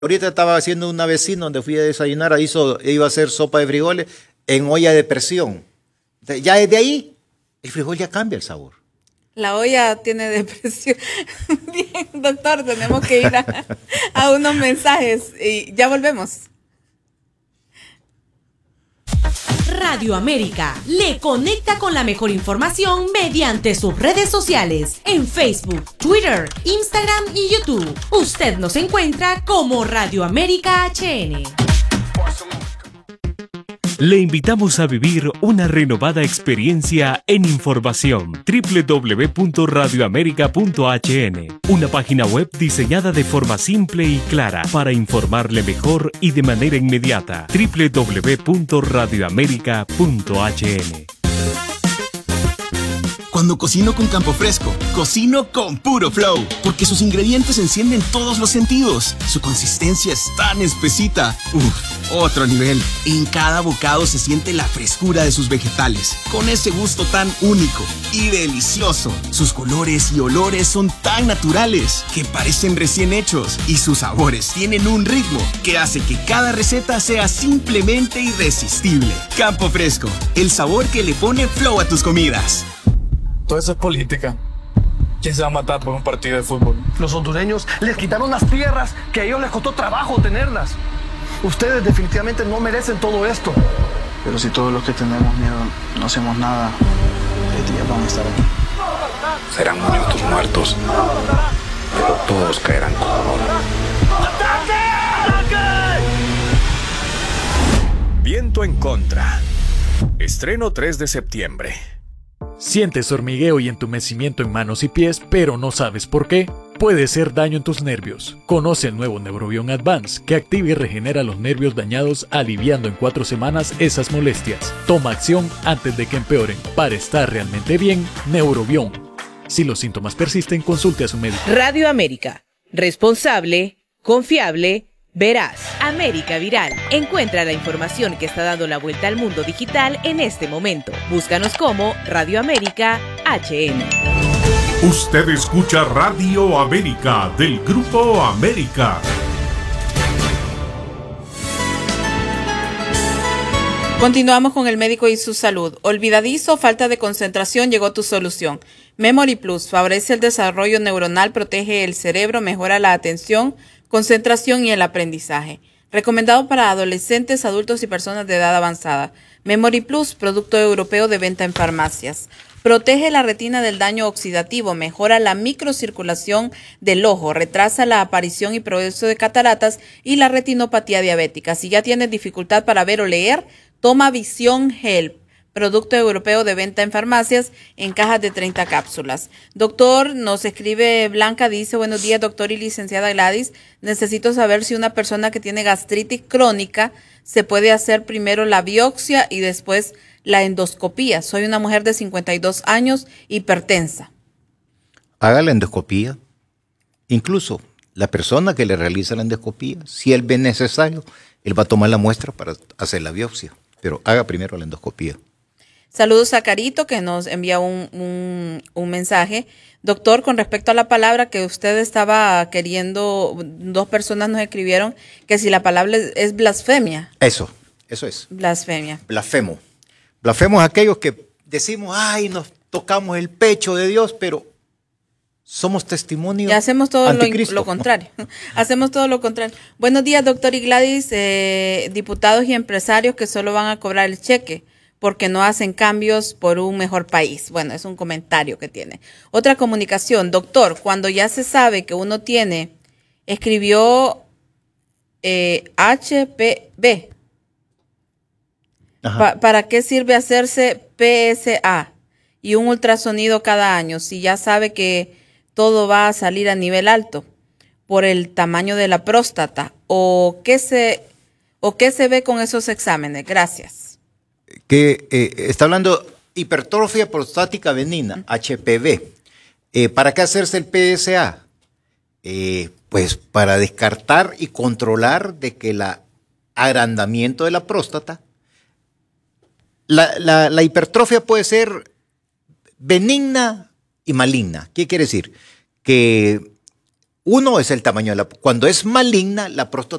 Ahorita estaba haciendo una vecina donde fui a desayunar, iba a hacer sopa de frijoles en olla de presión. Ya desde ahí, el frijol ya cambia el sabor. La olla tiene depresión. Bien, doctor, tenemos que ir a unos mensajes y ya volvemos. Radio América le conecta con la mejor información mediante sus redes sociales en Facebook, Twitter, Instagram y YouTube. Usted nos encuentra como Radio América HN. Le invitamos a vivir una renovada experiencia en información. www.radioamerica.hn, una página web diseñada de forma simple y clara para informarle mejor y de manera inmediata. www.radioamerica.hn. Cuando cocino con Campo Fresco, cocino con puro flow, porque sus ingredientes encienden todos los sentidos. Su consistencia es tan espesita. Otro nivel. En cada bocado se siente la frescura de sus vegetales, con ese gusto tan único y delicioso. Sus colores y olores son tan naturales que parecen recién hechos, y sus sabores tienen un ritmo que hace que cada receta sea simplemente irresistible. Campo Fresco, el sabor que le pone flow a tus comidas. Todo eso es política. ¿Quién se va a matar por un partido de fútbol? Los hondureños les quitaron las tierras que a ellos les costó trabajo tenerlas. Ustedes definitivamente no merecen todo esto. Pero si todos los que tenemos miedo no hacemos nada, ¿qué días van a estar aquí? Serán minutos muertos, pero todos caerán con honor. Viento en contra. Estreno 3 de septiembre. Sientes hormigueo y entumecimiento en manos y pies, pero no sabes por qué. Puede ser daño en tus nervios. Conoce el nuevo Neurobion Advance, que activa y regenera los nervios dañados, aliviando en 4 semanas esas molestias. Toma acción antes de que empeoren. Para estar realmente bien, Neurobion. Si los síntomas persisten, consulte a su médico. Radio América. Responsable, confiable, veraz. América Viral. Encuentra la información que está dando la vuelta al mundo digital en este momento. Búscanos como Radio América HN. Usted escucha Radio América del Grupo América. Continuamos con el médico y su salud. Olvidadizo, falta de concentración, llegó tu solución. Memory Plus favorece el desarrollo neuronal, protege el cerebro, mejora la atención, concentración y el aprendizaje. Recomendado para adolescentes, adultos y personas de edad avanzada. Memory Plus, producto europeo de venta en farmacias. Protege la retina del daño oxidativo, mejora la microcirculación del ojo, retrasa la aparición y progreso de cataratas y la retinopatía diabética. Si ya tienes dificultad para ver o leer, toma Visión Help, producto europeo de venta en farmacias, en cajas de 30 cápsulas. Doctor, nos escribe Blanca, dice: buenos días, doctor y licenciada Gladys. Necesito saber si una persona que tiene gastritis crónica se puede hacer primero la biopsia y después la endoscopía. Soy una mujer de 52 años, hipertensa. Haga la endoscopía. Incluso la persona que le realiza la endoscopía, si él ve necesario, él va a tomar la muestra para hacer la biopsia. Pero haga primero la endoscopía. Saludos a Carito, que nos envía un mensaje. Doctor, con respecto a la palabra que usted estaba queriendo, 2 personas nos escribieron que si la palabra es blasfemia. Eso es. Blasfemia. Blasfemo. Blasfemo es aquellos que decimos, ay, nos tocamos el pecho de Dios, pero somos testimonio. Y hacemos todo lo contrario. Hacemos todo lo contrario. Buenos días, doctor y Gladys, diputados y empresarios que solo van a cobrar el cheque porque no hacen cambios por un mejor país. Bueno, es un comentario que tiene. Otra comunicación. Doctor, cuando ya se sabe que uno escribió HPV, ¿para qué sirve hacerse PSA y un ultrasonido cada año si ya sabe que todo va a salir a nivel alto por el tamaño de la próstata? ¿O qué se ve con esos exámenes? Gracias. Que está hablando hipertrofia prostática benigna, HPV. ¿Para qué hacerse el PSA? Pues para descartar y controlar de que el agrandamiento de la próstata, la hipertrofia puede ser benigna y maligna. ¿Qué quiere decir? Que Uno es el tamaño de cuando es maligna, la próstata